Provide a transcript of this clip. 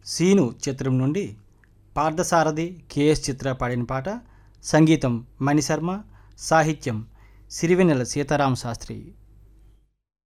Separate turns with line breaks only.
Scene చిత్రం నుండి Parthasarathi K S చిత్ర పాడిన పాట. సంగీతం మణిశర్మ, సాహిత్యం సిరివెన్నెల సీతారామ శాస్త్రి.